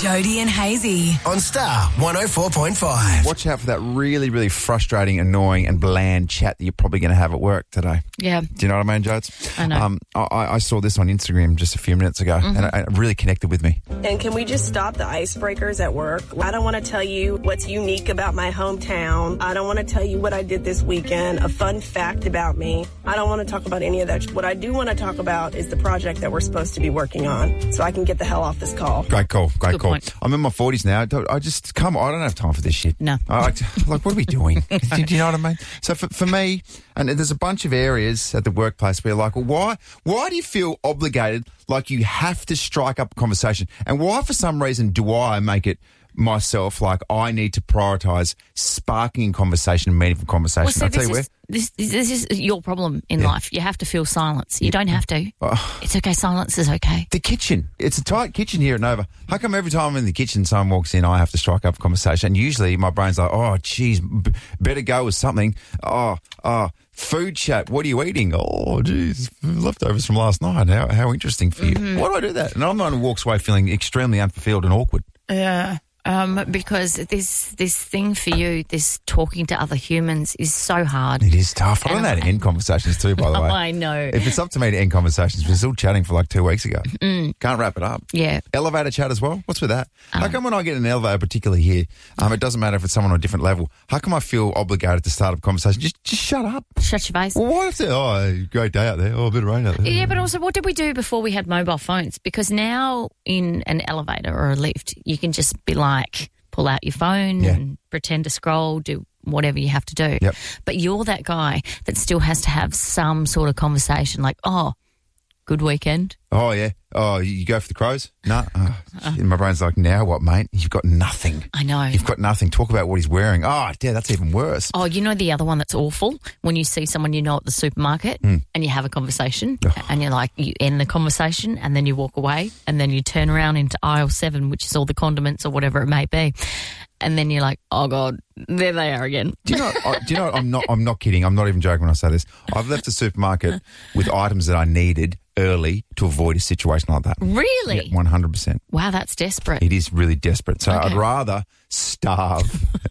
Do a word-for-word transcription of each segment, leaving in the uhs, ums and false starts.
Jody and Hazy on Star one oh four point five. Watch out for that really, really frustrating, annoying and bland chat that you're probably going to have at work today. Yeah. Do you know what I mean, Jodes? I know. Um, I, I saw this on Instagram just a few minutes ago, Mm-hmm. and it, it really connected with me. And can we just stop the icebreakers at work? I don't want to tell you what's unique about my hometown. I don't want to tell you what I did this weekend, a fun fact about me. I don't want to talk about any of that. What I do want to talk about is the project that we're supposed to be working on, so I can get the hell off this call. Great call, great Good call. point. I'm in my forties now. I don't- I just, come on, I don't have time for this shit. No. I, like, like, what are we doing? do, do you know what I mean? So for, for me, and there's a bunch of areas at the workplace where you're like, well, why, why do you feel obligated, like you have to strike up a conversation? And why, for some reason, do I make it myself like I need to prioritise sparking conversation and meaningful conversation? Well, see, I'll tell this you where. is, this, this is your problem in Yeah. life. You have to feel silence. You don't have to. Oh. It's okay. Silence is okay. The kitchen. It's a tight kitchen here at Nova. How come every time I'm in the kitchen, someone walks in, I have to strike up a conversation? And usually my brain's like, oh, geez, b- better go with something. Oh, oh, food chat. What are you eating? Oh, geez, leftovers from last night. How, how interesting for you. Mm-hmm. Why do I do that? And I'm the one who walks away feeling extremely unfulfilled and awkward. Yeah. Um, because this this thing for you, this talking to other humans, is so hard. It is tough. I don't know how And to end conversations too, by the way. I know. If it's up to me to end conversations, we're still chatting for like two weeks ago. Mm. Can't wrap it up. Yeah. Elevator chat as well? What's with that? Um, How come when I get in an elevator, particularly here, um, it doesn't matter if it's someone on a different level, how come I feel obligated to start a conversation? Just just shut up. Shut your face. Well, why have to, oh, great day out there. Oh, a bit of rain out there. Yeah, but also, what did we do before we had mobile phones? Because now in an elevator or a lift, you can just be like, pull out your phone Yeah. and pretend to scroll, do whatever you have to do. Yep. But you're that guy that still has to have some sort of conversation like, oh, good weekend. Oh, yeah. Oh, you go for the crows? No. Oh, shit. My brain's like, now what, mate? You've got nothing. I know. You've got nothing. Talk about what he's wearing. Oh, yeah, that's even worse. Oh, you know the other one that's awful? When you see someone you know at the supermarket Mm. and you have a conversation Oh. and you're like, you end the conversation and then you walk away and then you turn around into aisle seven, which is all the condiments or whatever it may be. And then you're like, oh, God, there they are again. Do you know? I, do you know? I'm not. I'm not kidding. I'm not even joking when I say this. I've left the supermarket with items that I needed early to avoid a situation like that. Really? One hundred percent. Wow, that's desperate. It is really desperate. So Okay. I'd rather starve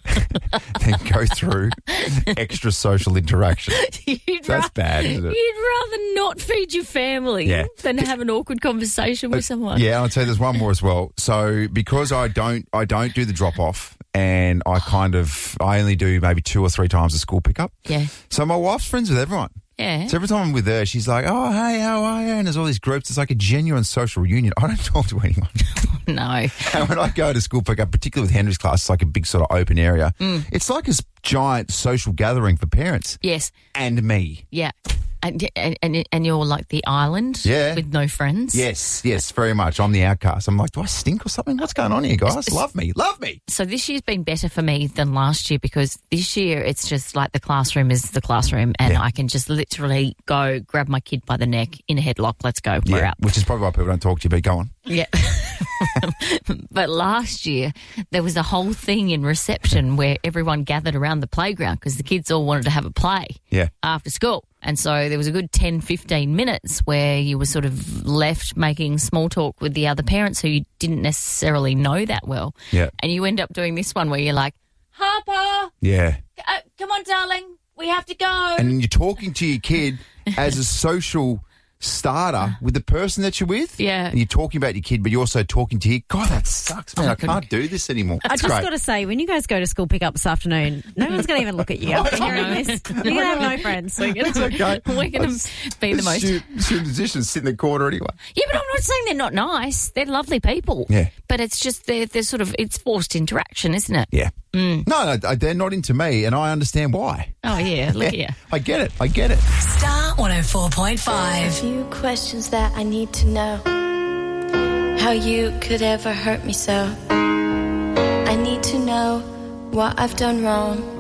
than go through extra social interaction. You'd That's ra- bad, isn't it? You'd rather not feed your family Yeah. than have an awkward conversation with someone. Yeah, I'll tell you, there's one more as well. So because I don't, I don't do the drop off, and I kind of, I only do maybe two or three times a school pickup. Yeah. So my wife's friends with everyone. Yeah. So every time I'm with her, she's like, oh, hey, how are you? And there's all these groups. It's like a genuine social reunion. I don't talk to anyone. No. And when I go to school pickup, particularly with Henry's class, it's like a big sort of open area. Mm. It's like a s- giant social gathering for parents Yes. and me. Yeah. And, and and and you're like the island Yeah. with no friends. Yes, yes, very much. I'm the outcast. I'm like, do I stink or something? What's going on here, guys? Love me. Love me. So this year's been better for me than last year because this year it's just like the classroom is the classroom and Yeah. I can just literally go grab my kid by the neck in a headlock. Let's go. We're Yeah, out. which is probably why people don't talk to you, but go on. Yeah. But last year, there was a whole thing in reception where everyone gathered around the playground because the kids all wanted to have a play Yeah. after school. And so there was a good ten, fifteen minutes where you were sort of left making small talk with the other parents who you didn't necessarily know that well. Yeah. And you end up doing this one where you're like, Harper, Yeah. uh, come on, darling, we have to go. And you're talking to your kid as a social starter with the person that you're with. Yeah. And you're talking about your kid, but you're also talking to your God, that sucks, man. I can't do this anymore. I That's just great. got to say, when you guys go to school pick up this afternoon, no one's going to even look at you after hearing this. You're going to have no friends. We're going It's okay. to be the most... Student, student musicians sit in the corner anyway. Yeah, but I'm not saying they're not nice. They're lovely people. Yeah. But it's just they're, they're sort of, it's forced interaction, isn't it? Yeah. Mm. No, no, they're not into me, and I understand why. Oh, yeah, look Yeah, at you. I get it. I get it. Star one oh four point A five. few questions that I need to know. How you could ever hurt me so. I need to know what I've done wrong.